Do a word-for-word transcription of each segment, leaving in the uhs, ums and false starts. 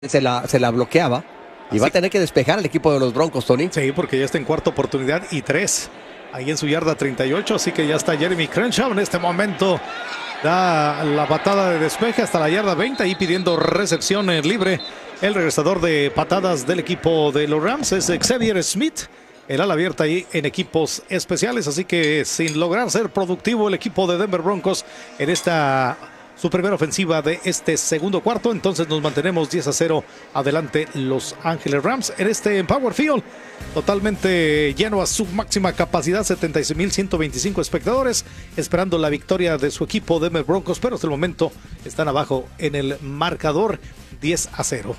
se la, se la bloqueaba. Y va a tener que despejar el equipo de los Broncos, Tony. Sí, porque ya está en cuarta oportunidad y tres. Ahí en su yarda treinta y ocho, así que ya está Jeremy Crenshaw en este momento. Da la patada de despeje hasta la yarda veinte y pidiendo recepción libre. El regresador de patadas del equipo de los Rams es Xavier Smith. El ala abierta ahí en equipos especiales, así que sin lograr ser productivo el equipo de Denver Broncos en esta su primera ofensiva de este segundo cuarto. Entonces nos mantenemos diez a cero adelante Los Ángeles Rams en este Power Field, totalmente lleno a su máxima capacidad, setenta y seis mil ciento veinticinco espectadores esperando la victoria de su equipo Denver Broncos, pero hasta el momento están abajo en el marcador diez a cero.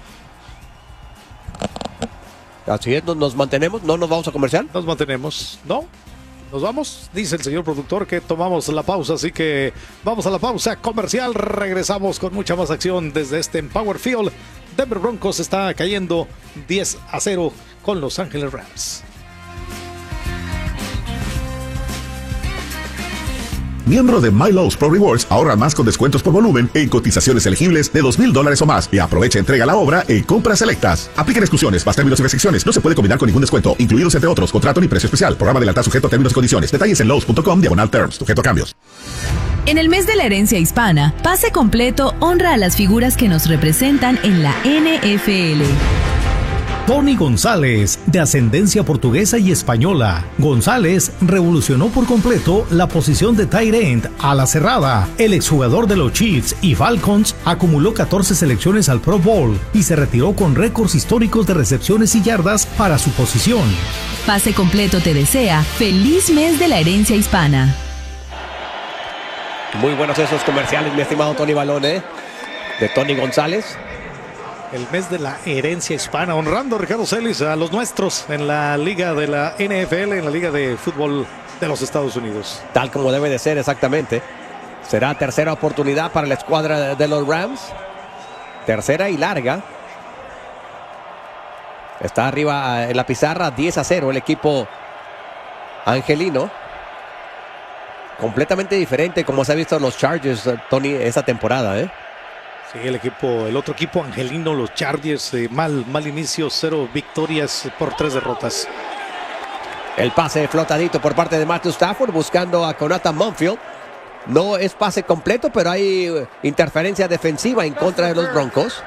Así es, nos mantenemos, no nos vamos a comercial. Nos mantenemos, ¿no? Nos vamos, dice el señor productor que tomamos la pausa, así que vamos a la pausa comercial, regresamos con mucha más acción desde este Power Field. Denver Broncos está cayendo diez a cero con Los Ángeles Rams. Miembro de MyLowe's Pro Rewards, ahorra más con descuentos por volumen en cotizaciones elegibles de dos mil dólares o más y aprovecha entrega a la obra en compras selectas. Apliquen exclusiones, más términos y restricciones. No se puede combinar con ningún descuento, incluidos entre otros, contrato ni precio especial. Programa de lealtad sujeto a términos y condiciones. Detalles en lowes punto com diagonal terms, sujeto a cambios. En el mes de la herencia hispana, Pase Completo honra a las figuras que nos representan en la N F L. Tony González, de ascendencia portuguesa y española. González revolucionó por completo la posición de tight end a la cerrada. El exjugador de los Chiefs y Falcons acumuló catorce selecciones al Pro Bowl y se retiró con récords históricos de recepciones y yardas para su posición. Pase Completo te desea feliz mes de la herencia hispana. Muy buenos esos comerciales, mi estimado Tony Balón, ¿eh? De Tony González. El mes de la herencia hispana, honrando a Ricardo Celis, a los nuestros en la liga de la N F L, en la liga de fútbol de los Estados Unidos. Tal como debe de ser, exactamente. Será tercera oportunidad para la escuadra de los Rams. Tercera y larga. Está arriba en la pizarra, diez a cero el equipo angelino. Completamente diferente como se ha visto en los Chargers, Tony, esta temporada, ¿eh? Sí, el equipo, el otro equipo angelino, los Chargers, eh, mal, mal inicio, cero victorias por tres derrotas. El pase flotadito por parte de Matthew Stafford buscando a Konata Monfield. No es pase completo, pero hay interferencia defensiva en contra de los Broncos.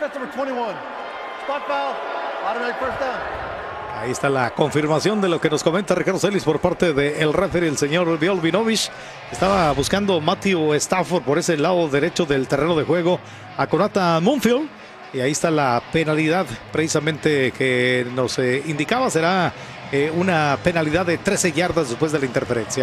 Ahí está la confirmación de lo que nos comenta Ricardo Celis por parte del referee, el señor Viol Vinovich. Estaba buscando Matthew Stafford por ese lado derecho del terreno de juego a Konata Monfield. Y ahí está la penalidad precisamente que nos eh, indicaba. Será eh, una penalidad de trece yardas después de la interferencia.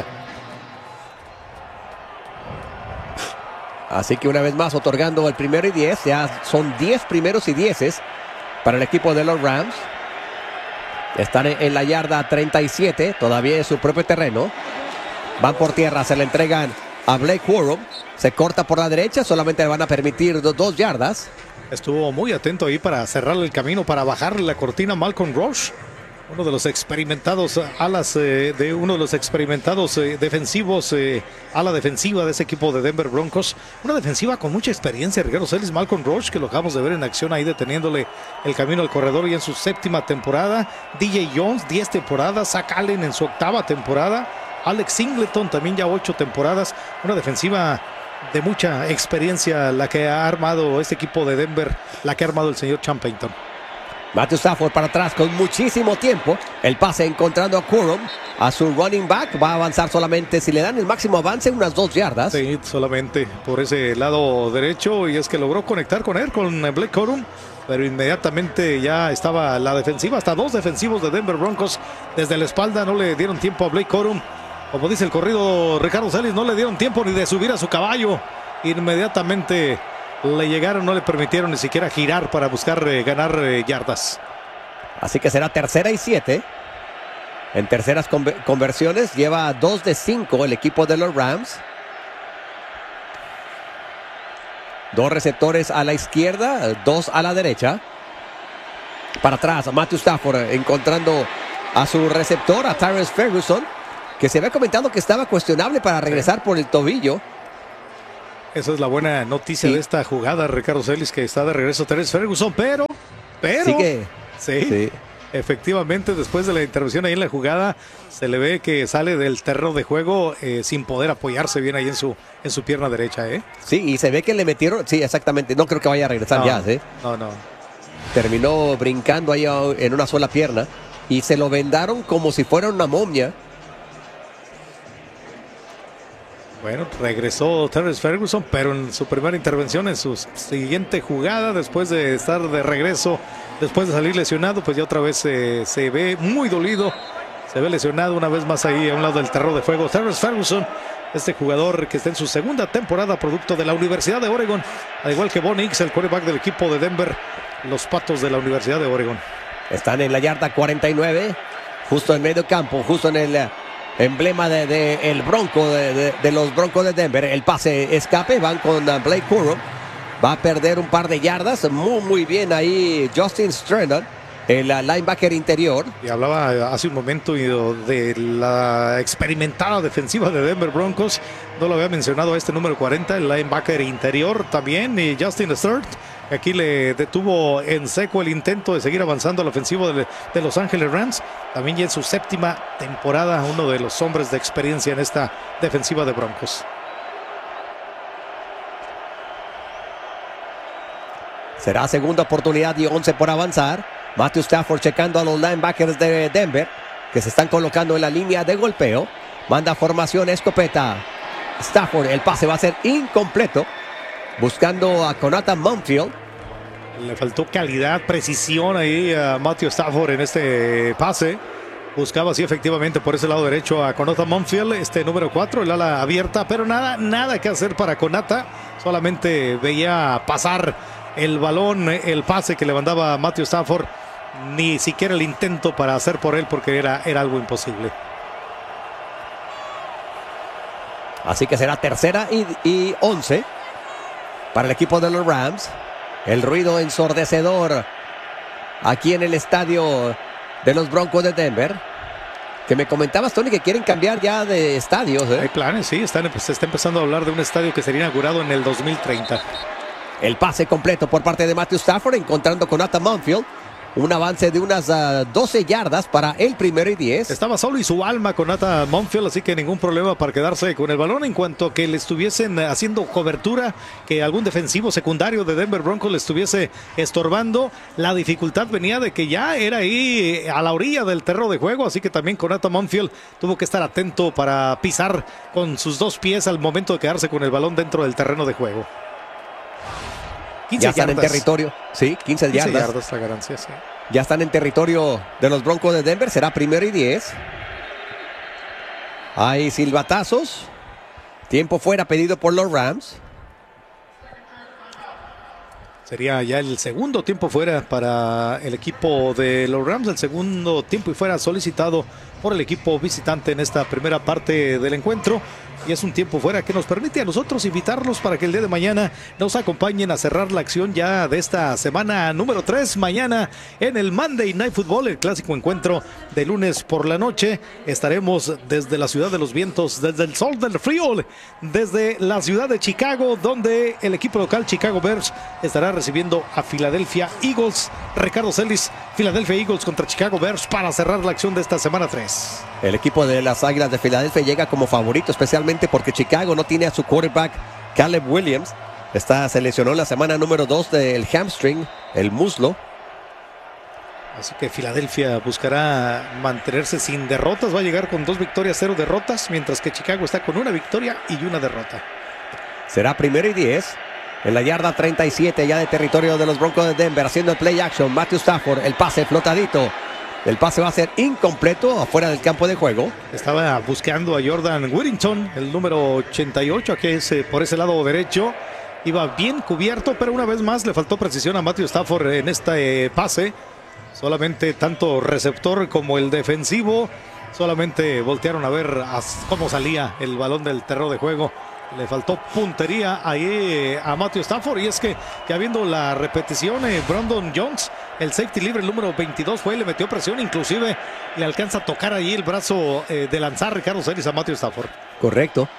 Así que una vez más otorgando el primero y diez. Ya son diez primeros y dieces para el equipo de los Rams. Están en la yarda treinta y siete, todavía en su propio terreno. Van por tierra, se le entregan a Blake Corum. Se corta por la derecha, solamente le van a permitir do, dos yardas. Estuvo muy atento ahí para cerrarle el camino, para bajarle la cortina Malcolm Rush. Uno de los experimentados alas eh, de uno de los experimentados eh, defensivos, eh, ala defensiva de ese equipo de Denver Broncos. Una defensiva con mucha experiencia, Ricardo Celis, Malcolm Rush, que lo acabamos de ver en acción ahí deteniéndole el camino al corredor y en su séptima temporada. D J Jones, diez temporadas. Zach Allen en su octava temporada. Alex Singleton también ya ocho temporadas. Una defensiva de mucha experiencia la que ha armado este equipo de Denver, la que ha armado el señor Sean Payton. Matthew Stafford para atrás con muchísimo tiempo. El pase encontrando a Corum, a su running back. Va a avanzar solamente, si le dan el máximo avance, unas dos yardas. Sí, solamente por ese lado derecho. Y es que logró conectar con él, con Blake Corum. Pero inmediatamente ya estaba la defensiva. Hasta dos defensivos de Denver Broncos desde la espalda. No le dieron tiempo a Blake Corum. Como dice el corrido Ricardo Celis, no le dieron tiempo ni de subir a su caballo. Inmediatamente le llegaron, no le permitieron ni siquiera girar para buscar eh, ganar eh, yardas. Así que será tercera y siete. En terceras conver- conversiones lleva dos de cinco el equipo de los Rams. Dos receptores a la izquierda, dos a la derecha. Para atrás, Matthew Stafford encontrando a su receptor, a Tyrese Ferguson, que se había comentado que estaba cuestionable para regresar por el tobillo. Esa es la buena noticia sí. de esta jugada, Ricardo Celis, que está de regreso Terence Ferguson, pero, pero, sí, que, sí, sí, efectivamente, después de la intervención ahí en la jugada, se le ve que sale del terreno de juego eh, sin poder apoyarse bien ahí en su, en su pierna derecha, ¿eh? Sí, y se ve que le metieron, sí, exactamente, no creo que vaya a regresar no, ya, ¿eh? No, no. Terminó brincando ahí en una sola pierna y se lo vendaron como si fuera una momia. Bueno, regresó Terence Ferguson, pero en su primera intervención, en su siguiente jugada, después de estar de regreso, después de salir lesionado, pues ya otra vez eh, se ve muy dolido, se ve lesionado una vez más ahí a un lado del terreno de juego. Terence Ferguson, este jugador que está en su segunda temporada, producto de la Universidad de Oregon, al igual que Bo Nix, el quarterback del equipo de Denver, los Patos de la Universidad de Oregon. Están en la yarda cuarenta y nueve, justo en medio campo, justo en el emblema de, de el Bronco de, de, de los Broncos de Denver. El pase escape, van con Blake Corum, va a perder un par de yardas, muy muy bien ahí Justin Strennan, el linebacker interior. Y hablaba hace un momento de la experimentada defensiva de Denver Broncos, no lo había mencionado a este número cuarenta, el linebacker interior también, y Justin Sturt. Aquí le detuvo en seco el intento de seguir avanzando al ofensivo de, de Los Ángeles Rams. También ya en su séptima temporada, uno de los hombres de experiencia en esta defensiva de Broncos. Será segunda oportunidad y once por avanzar. Matthew Stafford checando a los linebackers de Denver, que se están colocando en la línea de golpeo. Manda formación escopeta. Stafford, el pase va a ser incompleto. Buscando a Conathan Monfield. Le faltó calidad, precisión ahí a Matthew Stafford en este pase. Buscaba así efectivamente por ese lado derecho a Conathan Monfield, este número cuatro, el ala abierta, pero nada, nada que hacer para Conata. Solamente veía pasar el balón, el pase que le mandaba Matthew Stafford. Ni siquiera el intento para hacer por él, porque era, era algo imposible. Así que será tercera y, y once para el equipo de los Rams. El ruido ensordecedor aquí en el estadio de los Broncos de Denver. Que me comentabas, Tony, que quieren cambiar ya de estadios, ¿eh? Hay planes, sí. Están, se está empezando a hablar de un estadio que sería inaugurado en el dos mil treinta. El pase completo por parte de Matthew Stafford, encontrando con Conathan Monfield. Un avance de unas uh, doce yardas para el primero y diez. Estaba solo y su alma con Conathan Monfield, así que ningún problema para quedarse con el balón. En cuanto que le estuviesen haciendo cobertura, que algún defensivo secundario de Denver Broncos le estuviese estorbando, la dificultad venía de que ya era ahí a la orilla del terreno de juego, así que también Conathan Monfield tuvo que estar atento para pisar con sus dos pies al momento de quedarse con el balón dentro del terreno de juego. Ya están yardas. En territorio, sí, quince, quince yardas. yardas la ganancia, sí. Ya están en territorio de los Broncos de Denver, será primero y diez. Hay silbatazos. Tiempo fuera pedido por los Rams. Sería ya el segundo tiempo fuera para el equipo de los Rams. El segundo tiempo y fuera solicitado por el equipo visitante en esta primera parte del encuentro. Y es un tiempo fuera que nos permite a nosotros invitarlos para que el día de mañana nos acompañen a cerrar la acción ya de esta semana número tres. Mañana en el Monday Night Football, el clásico encuentro de lunes por la noche. Estaremos desde la ciudad de los vientos, desde el sol del frío, desde la ciudad de Chicago, donde el equipo local Chicago Bears estará recibiendo a Philadelphia Eagles. Ricardo Celis, Philadelphia Eagles contra Chicago Bears para cerrar la acción de esta semana tres. El equipo de las Águilas de Filadelfia llega como favorito, especialmente porque Chicago no tiene a su quarterback Caleb Williams. Está, se lesionó la semana número dos del hamstring, el muslo. Así que Filadelfia buscará mantenerse sin derrotas. Va a llegar con dos victorias, cero derrotas, mientras que Chicago está con una victoria y una derrota. Será primero y diez. En la yarda treinta y siete ya de territorio de los Broncos de Denver, haciendo el play action. Matthew Stafford, el pase flotadito. El pase va a ser incompleto, afuera del campo de juego. Estaba buscando a Jordan Whittington, el número ochenta y ocho, que es eh, por ese lado derecho. Iba bien cubierto, pero una vez más le faltó precisión a Matthew Stafford en este eh, pase. Solamente tanto receptor como el defensivo solamente voltearon a ver a cómo salía el balón del terreno de juego. Le faltó puntería ahí a Matthew Stafford, y es que ya viendo la repetición, eh, Brandon Jones, el safety libre, el número veintidós, fue y le metió presión, inclusive le alcanza a tocar ahí el brazo eh, de lanzar Ricardo Celis a Matthew Stafford. Correcto.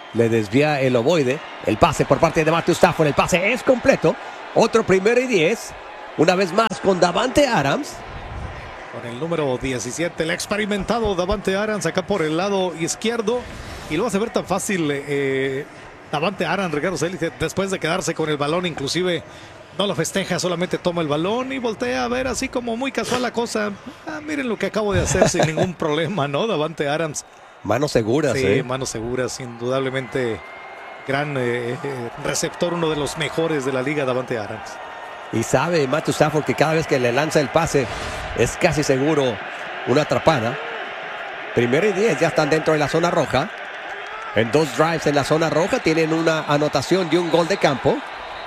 Le desvía el ovoide. El pase por parte de Matthew Stafford. El pase es completo. Otro primero y diez. Una vez más con Davante Adams. Con el número diecisiete, el experimentado Davante Adams acá por el lado izquierdo. Y lo hace ver tan fácil eh, Davante Adams, Ricardo Celis, después de quedarse con el balón, inclusive no lo festeja, solamente toma el balón y voltea a ver así como muy casual la cosa. Ah, miren lo que acabo de hacer sin ningún problema, ¿no? Davante Adams. Manos seguras, Sí, ¿eh? manos seguras, indudablemente gran eh, eh, receptor, uno de los mejores de la liga, Davante Adams. Y sabe Matthew Stafford que cada vez que le lanza el pase es casi seguro una atrapada. Primero y diez, ya están dentro de la zona roja. En dos drives en la zona roja tienen una anotación y un gol de campo.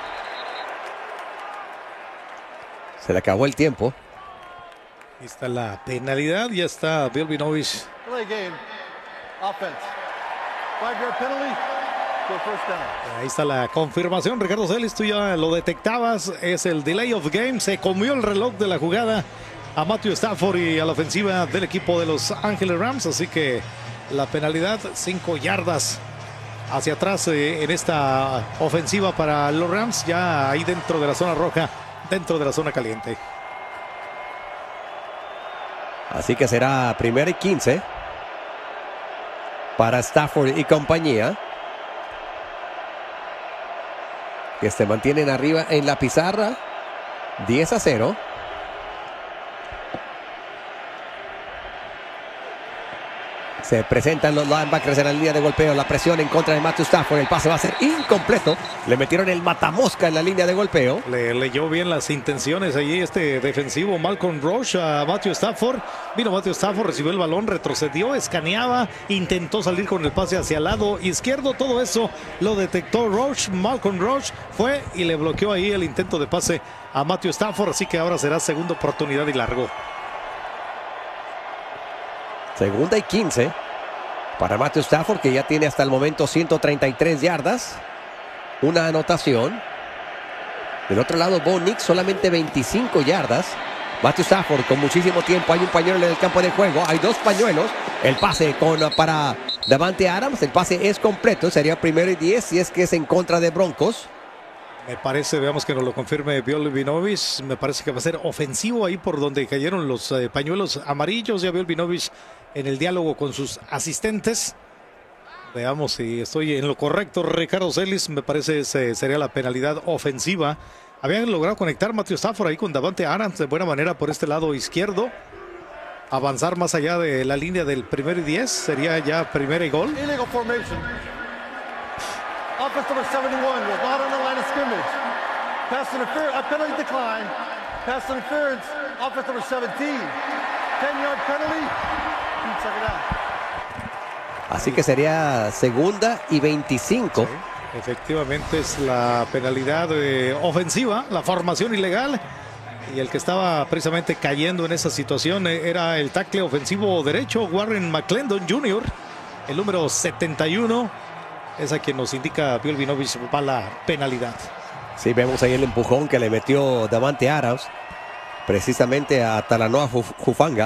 Se le acabó el tiempo. Ahí está la penalidad, ya está Bill Vinovich. Play game. Offense. Five yard penalty. For first down. Ahí está la confirmación, Ricardo Celis, tú ya lo detectabas, es el delay of game, se comió el reloj de la jugada a Matthew Stafford y a la ofensiva del equipo de Los Ángeles Rams, así que la penalidad, cinco yardas hacia atrás eh, en esta ofensiva para los Rams, ya ahí dentro de la zona roja, dentro de la zona caliente. Así que será primero y quince para Stafford y compañía, que se mantienen arriba en la pizarra, diez a cero. Se presentan los linebackers en la línea de golpeo. La presión en contra de Matthew Stafford. El pase va a ser incompleto. Le metieron el matamosca en la línea de golpeo. Le leyó bien las intenciones allí este defensivo Malcolm Roach a Matthew Stafford. Vino Matthew Stafford, recibió el balón, retrocedió, escaneaba, intentó salir con el pase hacia el lado izquierdo. Todo eso lo detectó Roach. Malcolm Roach fue y le bloqueó ahí el intento de pase a Matthew Stafford. Así que ahora será segunda oportunidad y largo. Segunda y quince para Matthew Stafford, que ya tiene hasta el momento ciento treinta y tres yardas. Una anotación. Del otro lado, Bo Nix, solamente veinticinco yardas. Matthew Stafford con muchísimo tiempo. Hay un pañuelo en el campo de juego. Hay dos pañuelos. El pase con, para Davante Adams. El pase es completo. Sería primero y diez si es que es en contra de Broncos. Me parece, veamos que nos lo confirme Bill Vinovich. Me parece que va a ser ofensivo ahí por donde cayeron los eh, pañuelos amarillos. Ya Bill Vinovich en el diálogo con sus asistentes. Veamos si estoy en lo correcto, Ricardo Celis. Me parece que sería la penalidad ofensiva. Habían logrado conectar Matthew Stafford ahí con Davante Adams de buena manera por este lado izquierdo. Avanzar más allá de la línea del primero y diez. Sería ya primera y gol. Illegal formation. Offense number seventy-one was not on the line of scrimmage. Pass interference. A penalty decline. Pass interference. Offense number seventeen. ten yard penalty. Second down. Así que sería segunda y veinticinco. Sí, efectivamente es la penalidad eh, ofensiva, la formación ilegal. Y el que estaba precisamente cayendo en esa situación eh, era el tackle ofensivo derecho, Warren McClendon junior El número setenta y uno es a quien nos indica Bill Vinovich para la penalidad. Sí, vemos ahí el empujón que le metió Davante Adams precisamente a Talanoa Hufanga.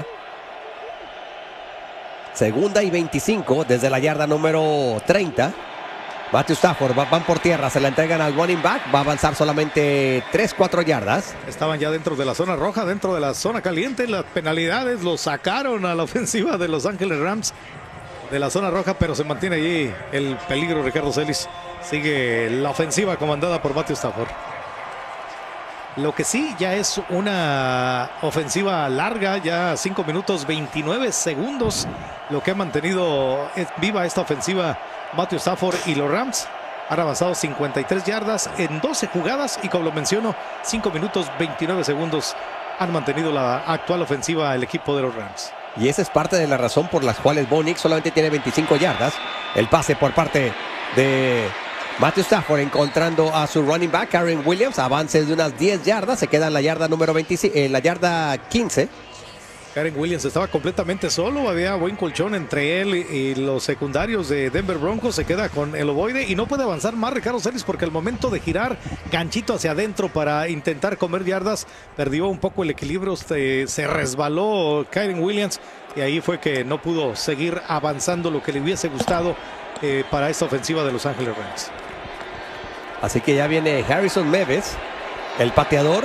Segunda y veinticinco desde la yarda número treinta. Matthew Stafford va, van por tierra, se la entregan al running back. Va a avanzar solamente tres cuatro yardas. Estaban ya dentro de la zona roja, dentro de la zona caliente. Las penalidades lo sacaron a la ofensiva de Los Ángeles Rams de la zona roja, pero se mantiene allí el peligro. Ricardo Celis, sigue la ofensiva comandada por Matthew Stafford. Lo que sí ya es una ofensiva larga, ya cinco minutos veintinueve segundos, lo que ha mantenido viva esta ofensiva Matthew Stafford y los Rams. Han avanzado cincuenta y tres yardas en doce jugadas y, como lo menciono, cinco minutos veintinueve segundos han mantenido la actual ofensiva el equipo de los Rams. Y esa es parte de la razón por las cuales Bo Nix solamente tiene veinticinco yardas. El pase por parte de Matthew Stafford encontrando a su running back, Karen Williams. Avance de unas diez yardas. Se queda en la yarda número veinticinco, en la yarda quince. Karen Williams estaba completamente solo. Había buen colchón entre él y los secundarios de Denver Broncos. Se queda con el ovoide y no puede avanzar más Ricardo Celis, porque al momento de girar ganchito hacia adentro para intentar comer yardas, perdió un poco el equilibrio. Se, se resbaló Karen Williams y ahí fue que no pudo seguir avanzando lo que le hubiese gustado eh, para esta ofensiva de Los Ángeles Rams. Así que ya viene Harrison Mevis, el pateador.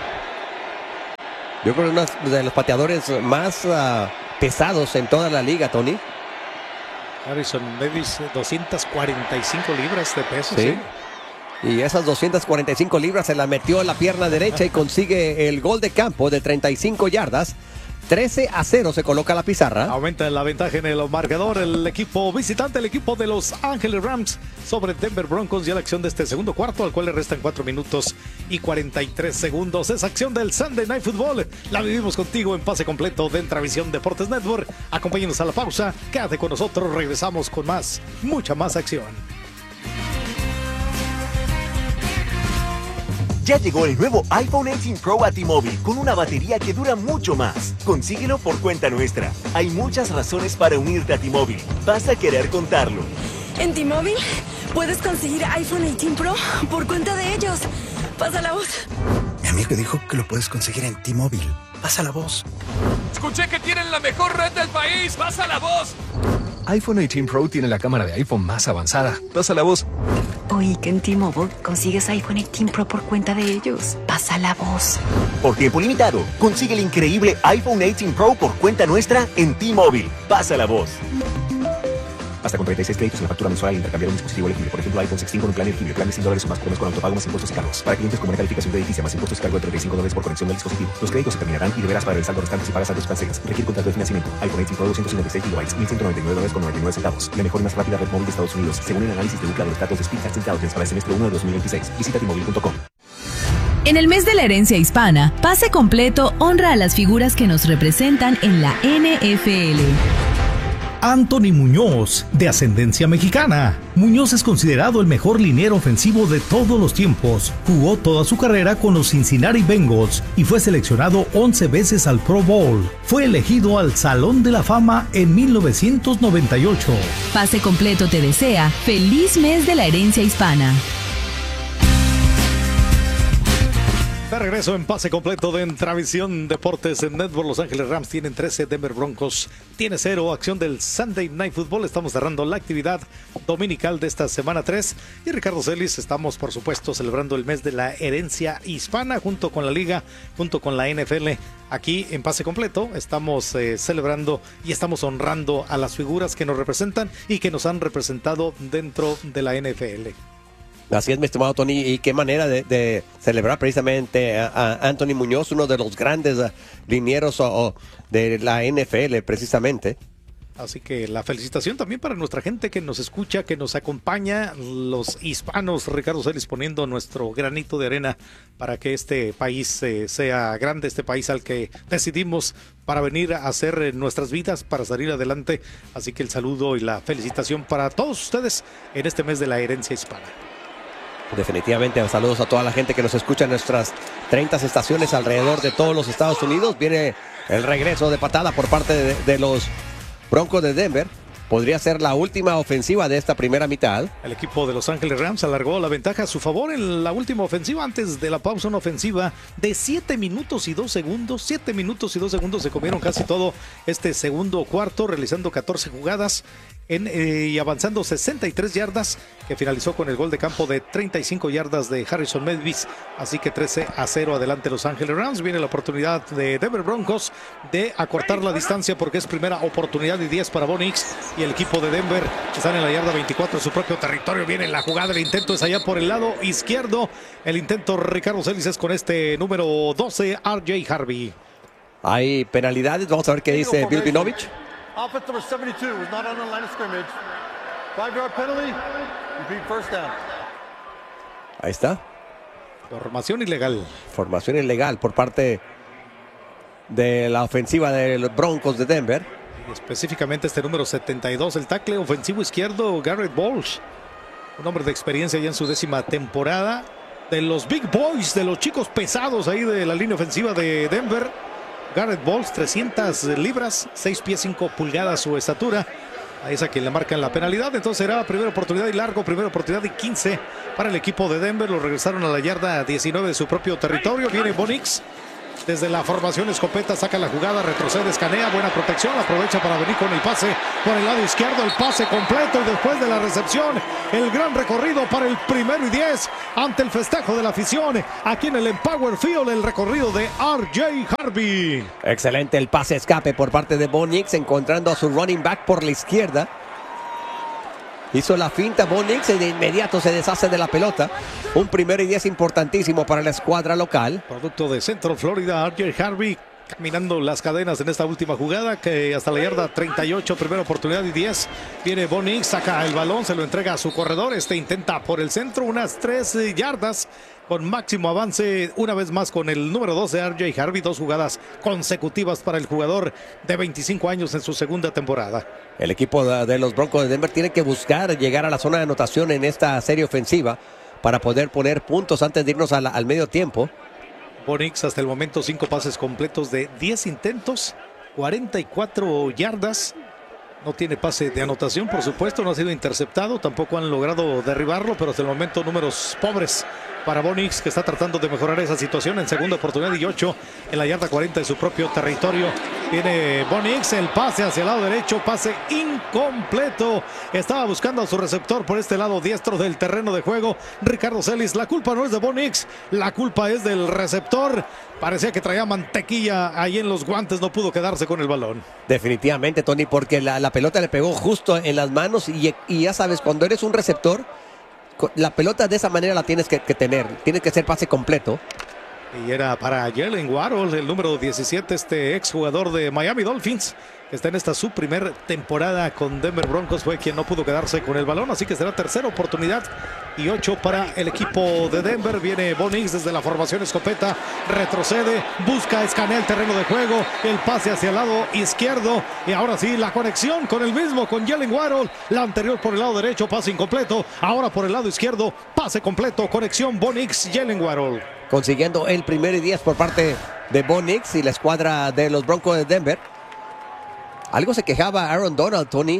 Yo creo que uno de los pateadores más uh, pesados en toda la liga, Tony. Harrison Mevis, doscientas cuarenta y cinco libras de peso. Sí. sí. Y esas doscientas cuarenta y cinco libras se la metió en la pierna derecha y consigue el gol de campo de treinta y cinco yardas. trece a cero se coloca la pizarra. Aumenta la ventaja en el marcador el equipo visitante, el equipo de Los Ángeles Rams sobre Denver Broncos. Ya la acción de este segundo cuarto, al cual le restan cuatro minutos y cuarenta y tres segundos. Esa acción del Sunday Night Football la vivimos contigo en pase completo de Entravisión Deportes Network. Acompáñenos a la pausa, quédate con nosotros, regresamos con más, mucha más acción. Ya llegó el nuevo iPhone dieciocho Pro a T-Mobile con una batería que dura mucho más. Consíguelo por cuenta nuestra. Hay muchas razones para unirte a T-Mobile. Vas a querer contarlo. En T-Mobile puedes conseguir iPhone dieciocho Pro por cuenta de ellos. Pasa la voz. Mi amigo dijo que lo puedes conseguir en T-Mobile. Pasa la voz. Escuché que tienen la mejor red del país. Pasa la voz. iPhone dieciocho Pro tiene la cámara de iPhone más avanzada. Pasa la voz. Oí que en T-Mobile consigues iPhone dieciocho Pro por cuenta de ellos. Pasa la voz. Por tiempo limitado, consigue el increíble iPhone dieciocho Pro por cuenta nuestra en T-Mobile. Pasa la voz. Hasta con treinta y seis créditos en la factura mensual al intercambiar un dispositivo elegible. Por ejemplo, iPhone dieciséis con un plan elegible. Plan de cien dólares o más por mes con autopago más impuestos y cargos. Para clientes con una calificación de edificio más impuestos y cargo de treinta y cinco dólares por conexión del dispositivo. Los créditos se terminarán y deberás pagar el saldo restante si pagas saldos cancelas. Requiere contrato de financiamiento. iPhone dieciocho Pro doscientos cincuenta y seis gigabytes, mil ciento noventa y nueve dólares con noventa y nueve centavos. La mejor y más rápida red móvil de Estados Unidos, según el análisis de Ookla de los datos de Speedtest Intelligence para el semestre uno de dos mil veintiséis. Visita T Mobile punto com. En el mes de la herencia hispana, Pase Completo honra a las figuras que nos representan en la N F L. Anthony Muñoz, de ascendencia mexicana. Muñoz es considerado el mejor liniero ofensivo de todos los tiempos. Jugó toda su carrera con los Cincinnati Bengals y fue seleccionado once veces al Pro Bowl. Fue elegido al Salón de la Fama en mil novecientos noventa y ocho. Pase Completo te desea feliz mes de la herencia hispana. De regreso en Pase Completo de Entravisión Deportes en Network. Los Ángeles Rams tienen trece, Denver Broncos tiene cero. Acción del Sunday Night Football. Estamos cerrando la actividad dominical de esta semana tres. Y Ricardo Celis, estamos por supuesto celebrando el mes de la herencia hispana junto con la liga, junto con la N F L. Aquí en Pase Completo estamos eh, celebrando y estamos honrando a las figuras que nos representan y que nos han representado dentro de la N F L. Así es, mi estimado Tony, y qué manera de, de celebrar precisamente a, a Anthony Muñoz, uno de los grandes uh, linieros uh, uh, de la N F L, precisamente. Así que la felicitación también para nuestra gente que nos escucha, que nos acompaña, los hispanos. Ricardo Celis poniendo nuestro granito de arena para que este país eh, sea grande, este país al que decidimos para venir a hacer nuestras vidas, para salir adelante. Así que el saludo y la felicitación para todos ustedes en este mes de la herencia hispana. Definitivamente, saludos a toda la gente que nos escucha en nuestras treinta estaciones alrededor de todos los Estados Unidos. Viene el regreso de patada por parte de, de los Broncos de Denver. Podría ser la última ofensiva de esta primera mitad. El equipo de Los Ángeles Rams alargó la ventaja a su favor en la última ofensiva. Antes de la pausa, una ofensiva de siete minutos y dos segundos. siete minutos y dos segundos se comieron casi todo este segundo cuarto, realizando catorce jugadas en, eh, y avanzando sesenta y tres yardas, que finalizó con el gol de campo de treinta y cinco yardas de Harrison Mevis. Así que trece a cero adelante Los Ángeles Rams. Viene la oportunidad de Denver Broncos de acortar la distancia porque es primera oportunidad y diez para Bo Nix. Y el equipo de Denver están en la yarda veinticuatro de su propio territorio. Viene la jugada, el intento es allá por el lado izquierdo. El intento, Ricardo Celis, es con este número doce, R J Harvey. Hay penalidades, vamos a ver qué dice Bill Vinovich. Offense number seventy-two was not on the line of scrimmage. Five-yard penalty. Repeat first down. Ahí está. Formación ilegal. Formación ilegal por parte de la ofensiva de los Broncos de Denver. Y específicamente este número setenta y dos, el tackle ofensivo izquierdo, Garrett Bowles. Un hombre de experiencia ya en su décima temporada. De los Big Boys, de los chicos pesados ahí de la línea ofensiva de Denver. Garrett Bowles, trescientas libras, seis pies cinco pulgadas su estatura. Ahí es a quien le marcan la penalidad. Entonces será primera oportunidad y largo, primera oportunidad y quince para el equipo de Denver. Lo regresaron a la yarda diecinueve de su propio territorio. Viene Bo Nix. Desde la formación escopeta saca la jugada, retrocede, escanea, buena protección, aprovecha para venir con el pase por el lado izquierdo, el pase completo y después de la recepción, el gran recorrido para el primero y diez ante el festejo de la afición. Aquí en el Empower Field, el recorrido de R J Harvey. Excelente el pase escape por parte de Bo Nix, encontrando a su running back por la izquierda. Hizo la finta Bo Nix y de inmediato se deshace de la pelota. Un primero y diez importantísimo para la escuadra local. Producto de Central Florida, R J Harvey caminando las cadenas en esta última jugada, que hasta la yarda treinta y ocho, primera oportunidad y diez. Viene Bo Nix, saca el balón, se lo entrega a su corredor. Este intenta por el centro unas tres yardas con máximo avance, una vez más con el número doce, R J Harvey. Dos jugadas consecutivas para el jugador de veinticinco años en su segunda temporada. El equipo de los Broncos de Denver tiene que buscar llegar a la zona de anotación en esta serie ofensiva para poder poner puntos antes de irnos a la, al medio tiempo. Bo Nix hasta el momento cinco pases completos de diez intentos, cuarenta y cuatro yardas. No tiene pase de anotación, por supuesto, no ha sido interceptado, tampoco han logrado derribarlo, pero hasta el momento números pobres para Bo Nix, que está tratando de mejorar esa situación en segunda oportunidad y ocho en la yarda cuarenta de su propio territorio. Viene Bo Nix, el pase hacia el lado derecho, pase incompleto. Estaba buscando a su receptor por este lado diestro del terreno de juego, Ricardo Celis. La culpa no es de Bo Nix, la culpa es del receptor. Parecía que traía mantequilla ahí en los guantes, no pudo quedarse con el balón. Definitivamente, Tony, porque la, la pelota le pegó justo en las manos y, y ya sabes, cuando eres un receptor, la pelota de esa manera la tienes que, que tener, tiene que ser pase completo. Y era para Jalen Waddle, el número diecisiete, este exjugador de Miami Dolphins, que está en esta su primer temporada con Denver Broncos, fue quien no pudo quedarse con el balón, así que será tercera oportunidad y ocho para el equipo de Denver. Viene Bo Nix desde la formación escopeta, retrocede, busca, escanea el terreno de juego, el pase hacia el lado izquierdo y ahora sí la conexión con el mismo, con Jalen Waddle, la anterior por el lado derecho, pase incompleto, ahora por el lado izquierdo, pase completo, conexión Bo Nix, Jalen Waddle. Consiguiendo el primero y diez por parte de Bo Nix y la escuadra de los Broncos de Denver. Algo se quejaba Aaron Donald, Tony.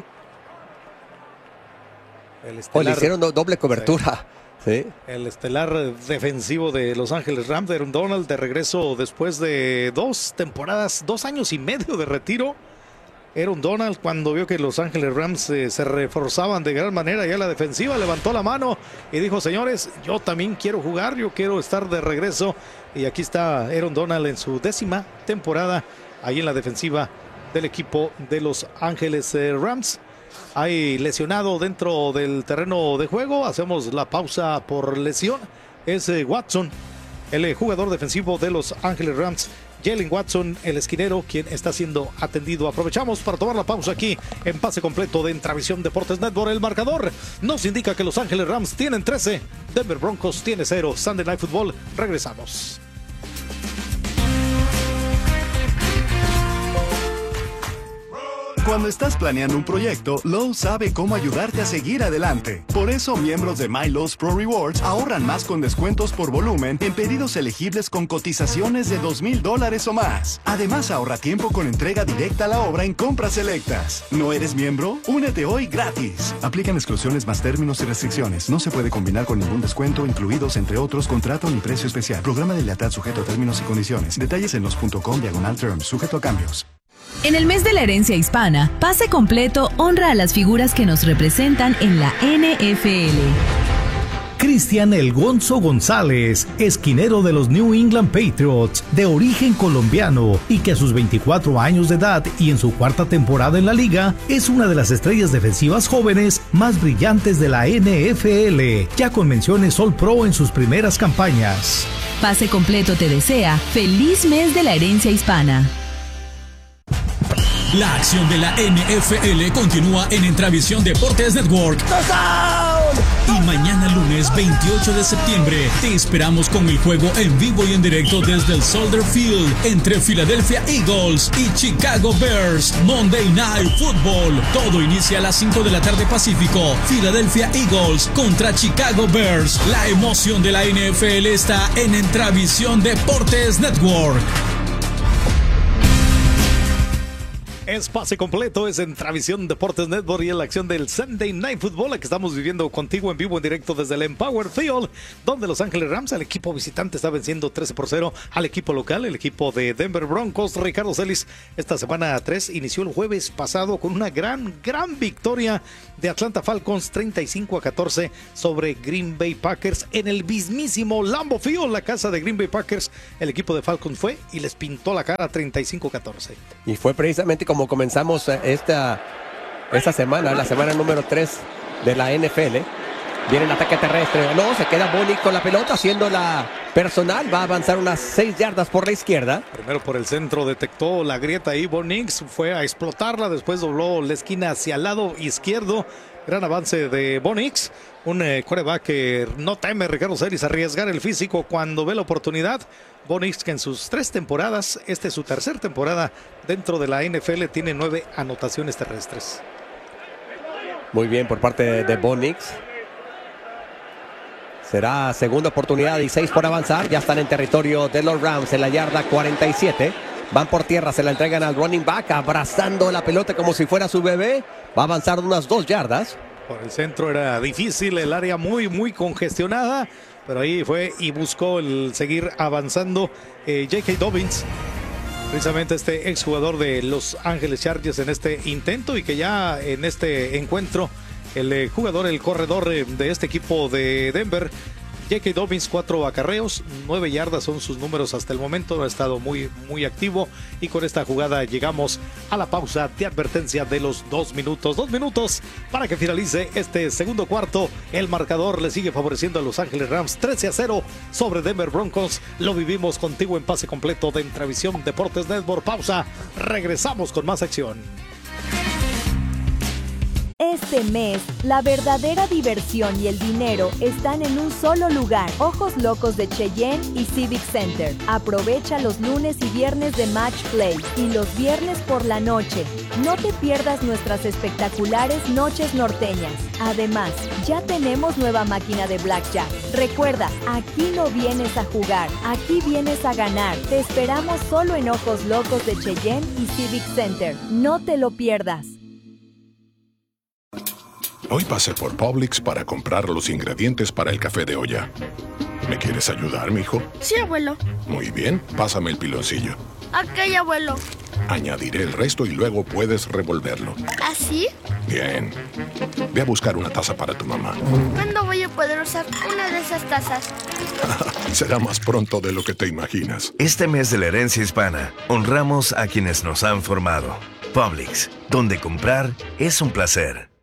El estelar, o le hicieron do doble cobertura. Sí. Sí. El estelar defensivo de Los Ángeles Rams, Aaron Donald, de regreso después de dos temporadas, dos años y medio de retiro. Aaron Donald, cuando vio que Los Ángeles Rams eh, se reforzaban de gran manera ya en la defensiva, levantó la mano y dijo: señores, yo también quiero jugar, yo quiero estar de regreso. Y aquí está Aaron Donald en su décima temporada ahí en la defensiva del equipo de Los Ángeles eh, Rams. Hay lesionado dentro del terreno de juego, hacemos la pausa por lesión. Es eh, Watson, el eh, jugador defensivo de Los Ángeles Rams. Jalen Watson, el esquinero, quien está siendo atendido. Aprovechamos para tomar la pausa aquí en pase completo de Intravisión Deportes Network. El marcador nos indica que Los Ángeles Rams tienen trece, Denver Broncos tiene cero. Sunday Night Football, regresamos. Cuando estás planeando un proyecto, Lowe's sabe cómo ayudarte a seguir adelante. Por eso, miembros de My Lowe's Pro Rewards ahorran más con descuentos por volumen en pedidos elegibles con cotizaciones de dos mil dólares o más. Además, ahorra tiempo con entrega directa a la obra en compras selectas. ¿No eres miembro? Únete hoy gratis. Aplican exclusiones más términos y restricciones. No se puede combinar con ningún descuento, incluidos entre otros contrato ni precio especial. Programa de lealtad sujeto a términos y condiciones. Detalles en los punto com diagonal terms, sujeto a cambios. En el mes de la herencia hispana, Pase Completo honra a las figuras que nos representan en la N F L. Cristian El Gonzo González, esquinero de los New England Patriots, de origen colombiano y que a sus veinticuatro años de edad y en su cuarta temporada en la liga, es una de las estrellas defensivas jóvenes más brillantes de la N F L, ya con menciones All Pro en sus primeras campañas. Pase Completo te desea feliz mes de la herencia hispana. La acción de la N F L continúa en Intravisión Deportes Network. Y mañana lunes veintiocho de septiembre te esperamos con el juego en vivo y en directo desde el Soldier Field entre Philadelphia Eagles y Chicago Bears. Monday Night Football. Todo inicia a las cinco de la tarde Pacífico. Philadelphia Eagles contra Chicago Bears. La emoción de la N F L está en Intravisión Deportes Network. Es pase completo, es en Travisión Deportes Network y en la acción del Sunday Night Football, la que estamos viviendo contigo en vivo, en directo desde el Empower Field, donde Los Ángeles Rams, el equipo visitante, está venciendo trece por cero al equipo local, el equipo de Denver Broncos. Ricardo Celis, esta semana tres inició el jueves pasado con una gran, gran victoria de Atlanta Falcons, treinta y cinco a catorce sobre Green Bay Packers en el mismísimo Lambeau Field, la casa de Green Bay Packers. El equipo de Falcons fue y les pintó la cara treinta y cinco a catorce. Y fue precisamente como Como comenzamos esta, esta semana, la semana número tres de la N F L. Viene el ataque terrestre. No, se queda Bonic con la pelota haciendo la personal. Va a avanzar unas seis yardas por la izquierda. Primero por el centro, detectó la grieta ahí. Bonix fue a explotarla. Después dobló la esquina hacia el lado izquierdo. Gran avance de Bonix. Un eh, quarterback que no teme, Ricardo Celis, arriesgar el físico cuando ve la oportunidad. Bonix, que en sus tres temporadas, esta es su tercera temporada dentro de la N F L, tiene nueve anotaciones terrestres. Muy bien por parte de, de Bonix. Será segunda oportunidad y seis por avanzar. Ya están en territorio de los Rams en la yarda cuarenta y siete. Van por tierra, se la entregan al running back, abrazando la pelota como si fuera su bebé. Va a avanzar unas dos yardas. Por el centro era difícil, el área muy, muy congestionada. Pero ahí fue y buscó el seguir avanzando eh, J K. Dobbins, precisamente este exjugador de Los Ángeles Chargers, en este intento, y que ya en este encuentro el eh, jugador, el corredor eh, de este equipo de Denver, J K. Dobbins, cuatro acarreos, nueve yardas son sus números hasta el momento. Ha estado muy, muy activo. Y con esta jugada llegamos a la pausa de advertencia de los dos minutos. Dos minutos para que finalice este segundo cuarto. El marcador le sigue favoreciendo a Los Ángeles Rams, trece a cero sobre Denver Broncos. Lo vivimos contigo en pase completo de Entravisión Deportes Network. Pausa. Regresamos con más acción. Este mes, la verdadera diversión y el dinero están en un solo lugar. Ojos Locos de Cheyenne y Civic Center. Aprovecha los lunes y viernes de Match Play y los viernes por la noche. No te pierdas nuestras espectaculares noches norteñas. Además, ya tenemos nueva máquina de Blackjack. Recuerda, aquí no vienes a jugar, aquí vienes a ganar. Te esperamos solo en Ojos Locos de Cheyenne y Civic Center. No te lo pierdas. Hoy pasé por Publix para comprar los ingredientes para el café de olla. ¿Me quieres ayudar, mijo? Sí, abuelo. Muy bien, pásame el piloncillo. Ok, abuelo. Añadiré el resto y luego puedes revolverlo. ¿Así? Bien. Ve a buscar una taza para tu mamá. ¿Cuándo voy a poder usar una de esas tazas? Será más pronto de lo que te imaginas. Este mes de la herencia hispana, honramos a quienes nos han formado. Publix, donde comprar es un placer.